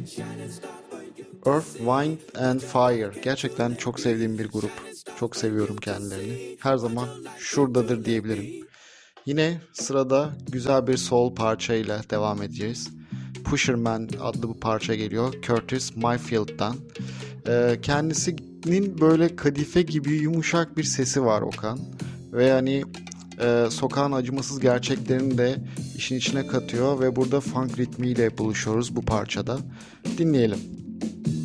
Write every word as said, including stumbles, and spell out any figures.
Earth, Wind and Fire. Gerçekten çok sevdiğim bir grup. Çok seviyorum kendilerini. Her zaman şuradadır diyebilirim. Yine sırada güzel bir soul parçayla devam edeceğiz. Pusherman adlı bu parça geliyor. Curtis Mayfield'dan. Ee, kendisinin böyle kadife gibi yumuşak bir sesi var Okan. Ve hani e, sokağın acımasız gerçeklerini de işin içine katıyor ve burada funk ritmiyle buluşuyoruz bu parçada. Dinleyelim.